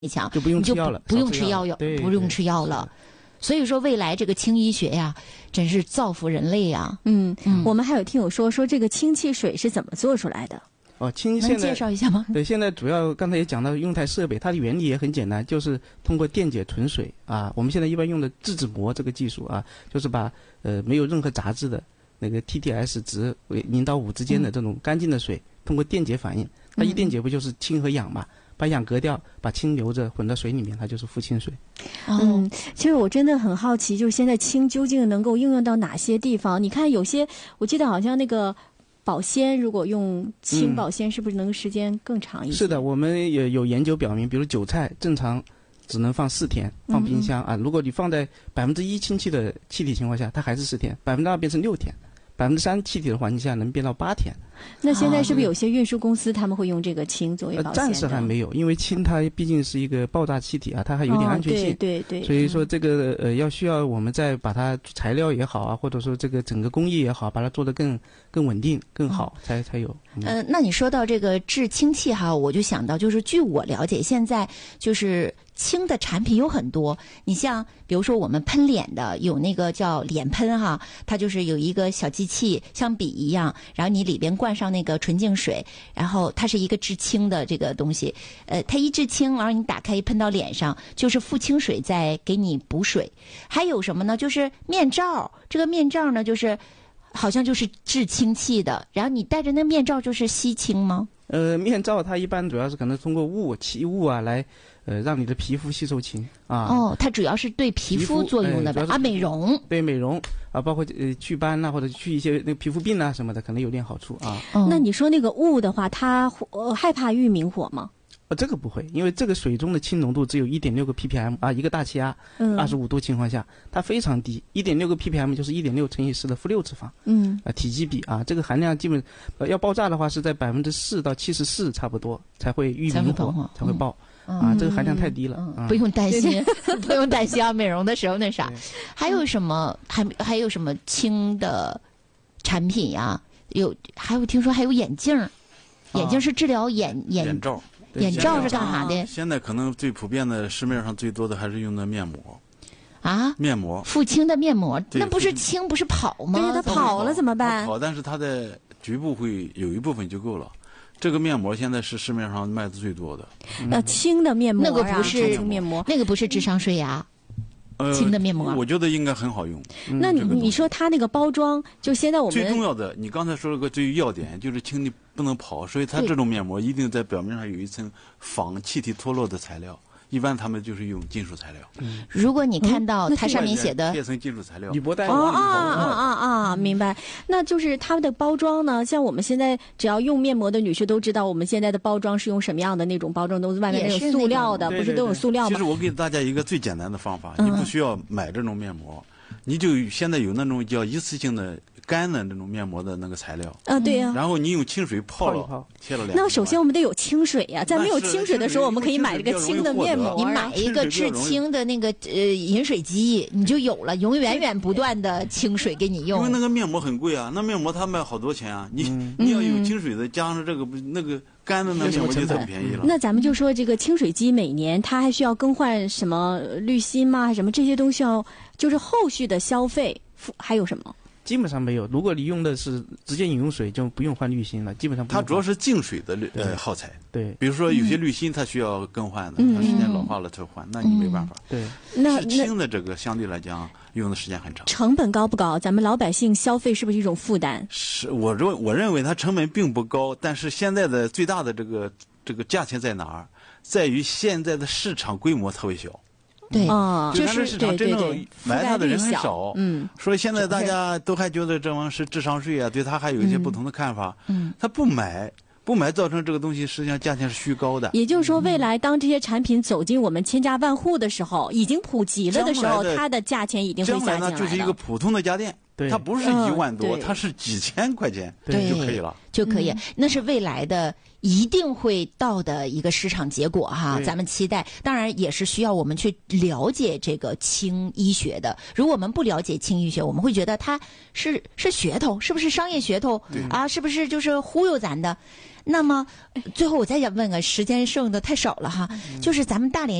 强， 就不用吃药了， 不用吃药，不用吃药了。所以说，未来这个氢医学呀，真是造福人类呀。 我们还有听友说这个氢气水是怎么做出来的？ 能介绍一下吗？ 对，现在主要刚才也讲到用台设备，它的原理也很简单，就是通过电解纯水啊。我们现在一般用的质子膜这个技术啊，就是把没有任何杂质的那个 TDS 值为0到5之间的这种干净的水，通过电解反应，它一电解不就是氢和氧嘛？把氧隔掉，把氢留着混到水里面，它就是富氢水。 其实我真的很好奇，就是现在氢究竟能够应用到哪些地方？你看有些，我记得好像那个保鲜，如果用氢保鲜，是不是能时间更长一些？ 是的，我们也有研究表明，比如韭菜正常只能放4天，放冰箱啊。如果你放在1%氢气的气体情况下，它还是4天，2%变成6天。3%气体的环境下能变到8天。 那现在是不是有些运输公司他们会用这个氢作为保鲜的？ 暂时还没有，因为氢它毕竟是一个爆炸气体啊，它还有点安全性。 对。 所以说这个需要我们再把它材料也好啊，或者说这个整个工艺也好，把它做得更稳定、更好，才有。 那你说到这个制氢气哈，我就想到，就是据我了解，现在就是氢的产品有很多。你像比如说我们喷脸的，有那个叫脸喷哈，它就是有一个小机器，像笔一样，然后你里边灌上那个纯净水，然后它是一个制氢的这个东西。它一制氢，然后你打开一喷到脸上，就是富氢水在给你补水。还有什么呢？就是面罩，这个面罩呢，就是好像就是制氢气的，然后你戴着那面罩就是吸氢吗？ 面罩它一般主要是可能通过气雾啊来让你的皮肤吸收氢啊。 它主要是对皮肤作用的呗美容。 对美容啊，包括祛斑啊，或者去一些那个皮肤病啊什么的，可能有点好处啊。 那你说那个雾的话，它害怕遇明火吗？ 这个不会，因为这个水中的氢浓度只有1.6个 ppm 啊，一个大气压，25度情况下，它非常低，1.6个 ppm 就是1.6乘以10的负6次方，体积比啊，这个含量基本要爆炸的话是在4%到74%差不多才会遇明火，才会爆。这个含量太低了， 不用担心，不用担心啊！美容的时候那啥，还有什么？还有什么氢的产品呀？还有听说还有眼镜，眼镜是治疗眼罩。 眼罩是干啥的？ 现在可能最普遍的，市面上最多的还是用的面膜。面膜， 富氢的面膜，那不是氢不是跑吗？ 对呀，它跑了怎么办？ 跑，但是它的局部会有一部分就够了。这个面膜现在是市面上卖的最多的。 氢的面膜那个不是面膜， 那个不是智商税呀。氢的面膜， 我觉得应该很好用。 那你说它那个包装，就现在我们最重要的，你刚才说了个最要点，就是氢你不能跑，所以它这种面膜一定在表面上有一层防气体脱落的材料。一般他们就是用金属材料。 如果你看到它上面写的贴层金属材料， 铝箔袋。 明白。那就是它的包装呢？像我们现在只要用面膜的女士都知道，我们现在的包装是用什么样的那种包装？都是外面那种塑料的，不是都有塑料吗？ 其实我给大家一个最简单的方法，你不需要买这种面膜，你就现在有那种叫一次性的干的那种面膜的那个材料对呀。 然后你用清水泡了，贴了2。 那首先我们得有清水呀，在没有清水的时候，我们可以买这个氢的面膜。 你买一个制氢的那个饮水机，你就有了，源源不断的清水给你用。 因为那个面膜很贵啊，那面膜它卖好多钱啊，你要有清水的，加上这个那个干的那面膜就很便宜了。 那咱们就说这个清水机每年它还需要更换什么滤芯吗？还是什么这些都需要？就是后续的消费还有什么？ 基本上没有。如果你用的是直接饮用水，就不用换滤芯了，基本上不用换。 它主要是净水的耗材。 对， 比如说有些滤芯它需要更换的，它时间老化了才换，那你没办法。 对， 是氢的这个相对来讲用的时间很长。 成本高不高？咱们老百姓消费是不是一种负担？ 是，我认为它成本并不高，但是现在的最大的这个价钱在哪儿？在于现在的市场规模特别小。 对， 就是市场真正买它的人很少。所以现在大家都还觉得这玩意是智商税啊，对它还有一些不同的看法。他不买，造成这个东西实际上价钱是虚高的。 也就是说，未来当这些产品走进我们千家万户的时候，已经普及了的时候，它的价钱一定会下降来的。 将来呢，就是一个普通的家电。 它不是1万多，它是几千块钱就可以了， 就可以。那是未来的一定会到的一个市场结果哈，咱们期待。当然也是需要我们去了解这个轻医学的。如果我们不了解轻医学，我们会觉得它是噱头，是不是商业噱头啊？是不是就是忽悠咱的？那么最后我再想问个，时间剩的太少了哈，就是咱们大连